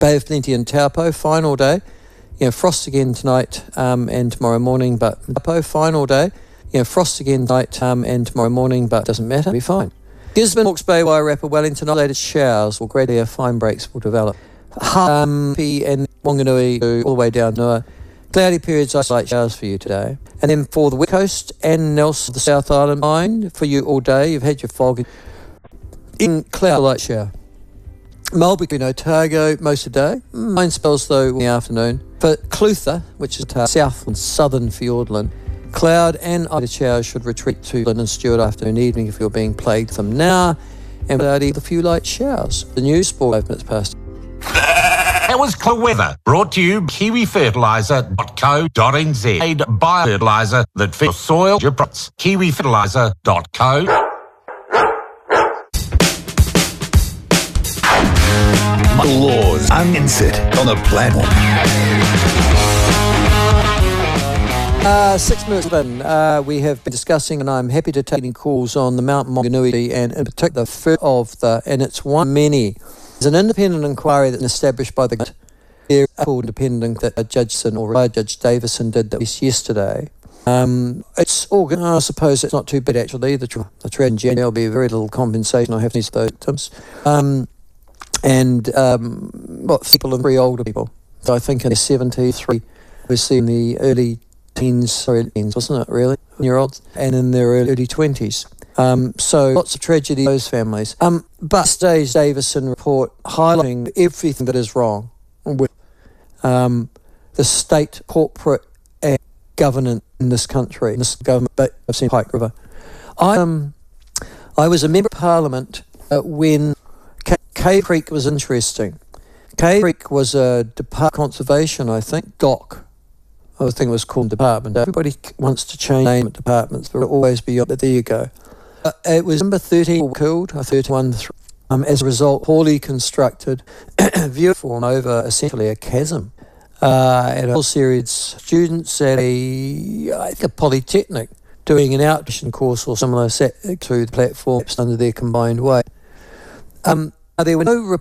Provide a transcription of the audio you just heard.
Bay of Plenty in Taupo, fine all day. Frost again tonight and tomorrow morning, but Taupo, fine all day. Frost again tonight and tomorrow morning, but doesn't matter, it'll be fine. Gisborne, Hawke's Bay, Wairarapa, Wellington, isolated showers will gradually fine breaks will develop. Hapi and Wanganui all the way down Nua. Cloudy periods, isolated showers for you today. And then for the West Coast and Nelson, the South Island, fine for you all day. You've had your fog in cloud, light shower. Mulberry, Otago, most of the day. Rain spells, though, in the afternoon. For Clutha, which is south and southern Fiordland, cloud and isolated showers should retreat to Lynn and Stewart afternoon evening if you're being plagued with them now. And cloudy with a few light showers. The news, 5 minutes past. That was Clear Weather, brought to you kiwifertiliser.co.nz. Made biofertiliser that feeds soil your crops. kiwifertiliser.co. Laws unanswered on the platform. 6 minutes in, we have been discussing, and I'm happy to take any calls on the Mount Maunganui and in particular the first of and it's one many. There's an independent inquiry that's established by the independent that Judge Davison did that yesterday. It's all good. I suppose it's not too bad actually. The trade in January will be very little compensation I have to those victims. People and 3 older people. So I think in the 73, we're seeing the early teens, wasn't it really? Year olds, and in their early 20s. So lots of tragedy in those families. But today's Davison report highlighting everything that is wrong with the state, corporate, and governance in this country, in this government. But I've seen Pike River. I was a member of Parliament when Cave Creek was interesting. Cave Creek was a Department of Conservation, I think, DOC. I think it was called Department. Everybody wants to change name at departments, but it'll always be, but there you go. It was number 13 killed, 31 as a result, poorly constructed view form over essentially a chasm. And a whole series of students at a polytechnic doing an outpatient course or similar set to the platforms under their combined weight. There were no